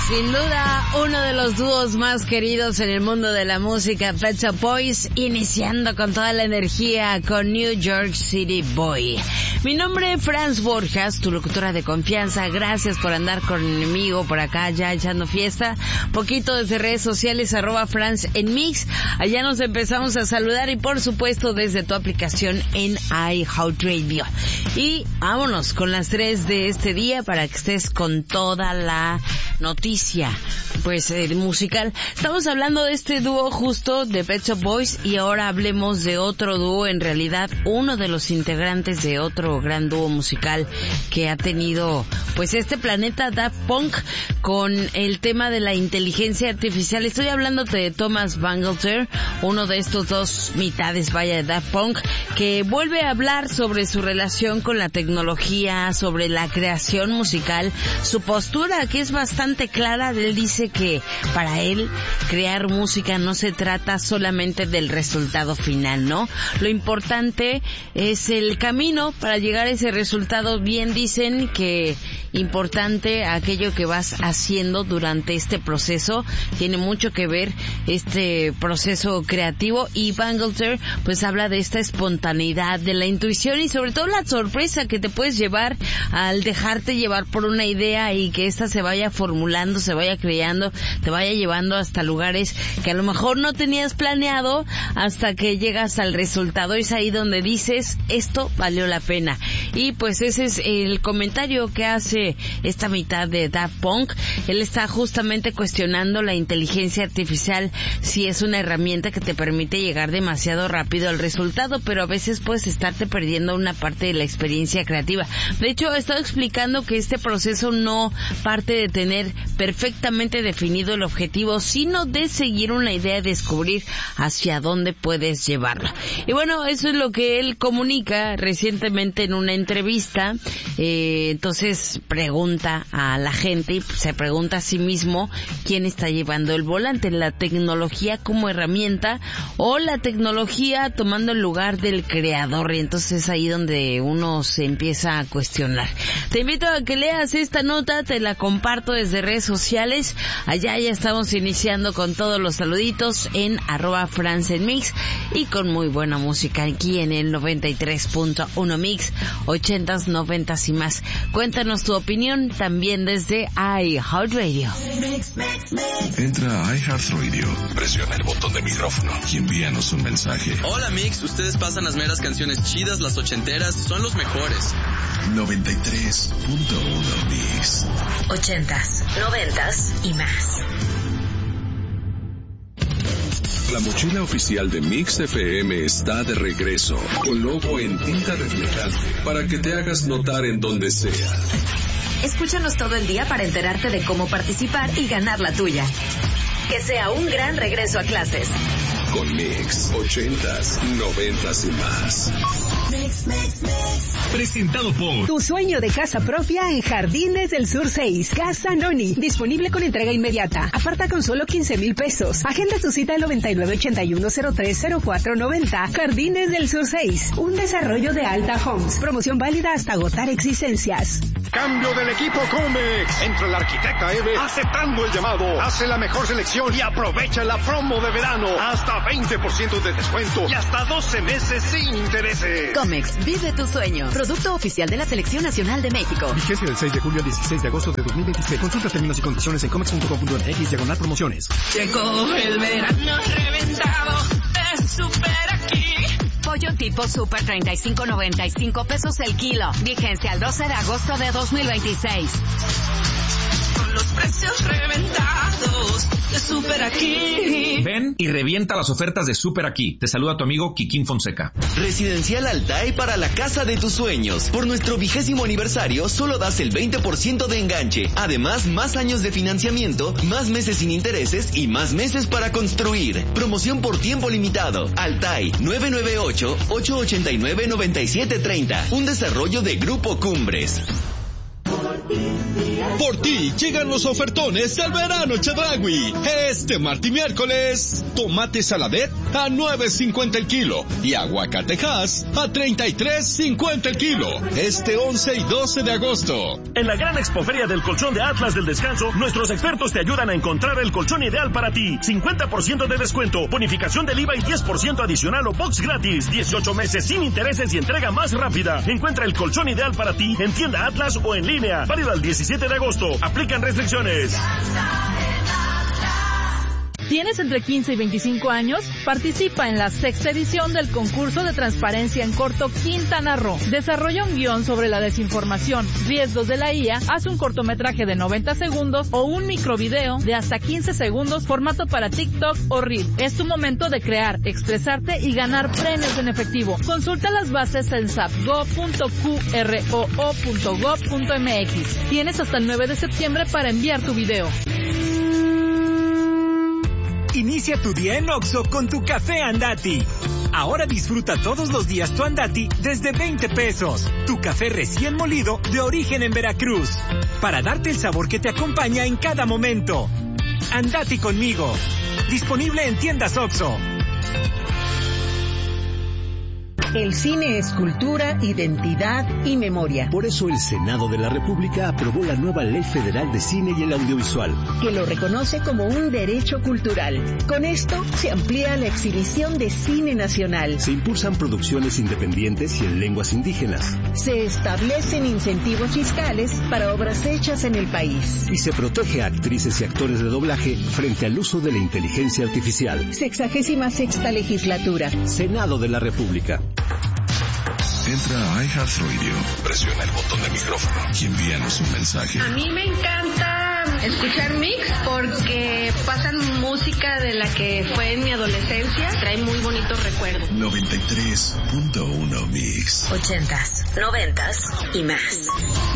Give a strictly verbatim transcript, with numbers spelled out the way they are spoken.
Sin duda, uno de los dúos más queridos en el mundo de la música, Pet Shop Boys, iniciando con toda la energía con New York City Boy. Mi nombre es Franz Borjas, tu locutora de confianza. Gracias por andar conmigo por acá ya echando fiesta. Poquito desde redes sociales, arroba Franz en Mix. Allá nos empezamos a saludar y por supuesto desde tu aplicación en iHeartRadio. Y vámonos con las tres de este día para que estés con toda la noticia pues eh, musical. Estamos hablando de este dúo justo de Pet Shop Boys y ahora hablemos de otro dúo, en realidad uno de los integrantes de otro gran dúo musical que ha tenido pues este planeta, Daft Punk, con el tema de la inteligencia artificial. Estoy hablándote de Thomas Bangalter, uno de estos dos mitades, vaya, de Daft Punk, que vuelve a hablar sobre su relación con la tecnología, sobre la creación musical, su postura que es bastante clara. Él dice que para él crear música no se trata solamente del resultado final, ¿no? Lo importante es el camino para llegar a ese resultado. Bien dicen que importante aquello que vas haciendo durante este proceso, tiene mucho que ver este proceso creativo, y Bangalter pues habla de esta espontaneidad, de la intuición y sobre todo la sorpresa que te puedes llevar al dejarte llevar por una idea y que esta se vaya formulando, se vaya creando, te vaya llevando hasta lugares que a lo mejor no tenías planeado hasta que llegas al resultado. Es ahí donde dices, esto valió la pena. Y pues ese es el comentario que hace esta mitad de Daft Punk. Él está justamente cuestionando la inteligencia artificial, si es una herramienta que te permite llegar demasiado rápido al resultado, pero a veces puedes estarte perdiendo una parte de la experiencia creativa. De hecho, he estado explicando que este proceso no parte de tener perfectamente definido el objetivo, sino de seguir una idea y descubrir hacia dónde puedes llevarla. Y bueno, eso es lo que él comunica recientemente en una entrevista. Eh, entonces pregunta a la gente y se pregunta a sí mismo quién está llevando el volante, la tecnología como herramienta o la tecnología tomando el lugar del creador. Y entonces es ahí donde uno se empieza a cuestionar. Te invito a que leas esta nota, te la comparto desde redes sociales. Allá ya estamos iniciando con todos los saluditos en arroba France en Mix y con muy buena música aquí en el noventa y tres punto uno Mix, ochentas, noventas y más. Cuéntanos tu opinión también desde iHeartRadio. Entra a iHeartRadio, presiona el botón de micrófono y envíanos un mensaje. Hola Mix, ustedes pasan las meras canciones chidas, las ochenteras, son los mejores. noventa y tres punto uno Mix. Ochentas, noventas y más. La mochila oficial de Mix F M está de regreso, con logo en tinta reflejante, para que te hagas notar en donde sea. Escúchanos todo el día para enterarte de cómo participar y ganar la tuya. Que sea un gran regreso a clases. Con Mix, ochentas, noventas y más. Mix, mix, mix. Presentado por Tu sueño de casa propia en Jardines del Sur seis. Casa Noni. Disponible con entrega inmediata. Aparta con solo quince mil pesos. Agenda tu cita al noventa y nueve ochenta y uno cero tres cero cuatro noventa. Jardines del Sur seis. Un desarrollo de Alta Homes. Promoción válida hasta agotar existencias. Cambio del equipo Comex. Entra el arquitecta Eve aceptando el llamado. Hace la mejor selección y aprovecha la promo de verano. Hasta veinte por ciento de descuento y hasta doce meses sin intereses. Comex, vive tu sueño. Producto oficial de la Selección Nacional de México. Vigencia del seis de julio al dieciséis de agosto de dos mil veintiséis. Consulta términos y condiciones en comex punto com punto m x diagonal promociones. Llegó el verano reventado. Es super aquí. Pollo tipo Super treinta y cinco noventa y cinco pesos el kilo. Vigencia al doce de agosto de dos mil veintiséis. Con los precios reventados de Super Aquí. Ven y revienta las ofertas de Super Aquí. Te saluda tu amigo Kikín Fonseca. Residencial Altai para la casa de tus sueños. Por nuestro vigésimo aniversario solo das el veinte por ciento de enganche. Además, más años de financiamiento, más meses sin intereses y más meses para construir. Promoción por tiempo limitado. Altai nueve nueve ocho, ocho ocho nueve, nueve siete tres cero. Un desarrollo de Grupo Cumbres. Por ti, Por ti llegan los ofertones del verano Chedraui. Este martes y miércoles, tomate saladet a nueve cincuenta el kilo y aguacatejas a treinta y tres cincuenta el kilo. Este once y doce de agosto. En la gran expoferia del colchón de Atlas del Descanso, nuestros expertos te ayudan a encontrar el colchón ideal para ti. cincuenta por ciento de descuento, bonificación del I V A y diez por ciento adicional o box gratis. dieciocho meses sin intereses y entrega más rápida. Encuentra el colchón ideal para ti en tienda Atlas o en línea. Válido al diecisiete de agosto. Aplican restricciones. ¿Tienes entre quince y veinticinco años? Participa en la sexta edición del concurso de transparencia en corto Quintana Roo. Desarrolla un guión sobre la desinformación, riesgos de la I A, haz un cortometraje de noventa segundos o un microvideo de hasta quince segundos, formato para TikTok o Reel. Es tu momento de crear, expresarte y ganar premios en efectivo. Consulta las bases en sapgo punto cu erre o o punto gob punto eme equis. Tienes hasta el nueve de septiembre para enviar tu video. Inicia tu día en Oxxo con tu café Andati. Ahora disfruta todos los días tu Andati desde veinte pesos. Tu café recién molido de origen en Veracruz. Para darte el sabor que te acompaña en cada momento. Andati conmigo. Disponible en tiendas Oxxo. El cine es cultura, identidad y memoria. Por eso el Senado de la República aprobó la nueva Ley Federal de Cine y el Audiovisual, que lo reconoce como un derecho cultural. Con esto se amplía la exhibición de cine nacional. Se impulsan producciones independientes y en lenguas indígenas. Se establecen incentivos fiscales para obras hechas en el país. Y se protege a actrices y actores de doblaje frente al uso de la inteligencia artificial. Sexagésima sexta legislatura. Senado de la República. Entra a iHeartRadio, presiona el botón de micrófono y envíanos un mensaje. A mí me encanta escuchar Mix porque pasan música de la que fue en mi adolescencia. Trae muy bonitos recuerdos. noventa y tres punto uno Mix. Ochentas, noventas y más.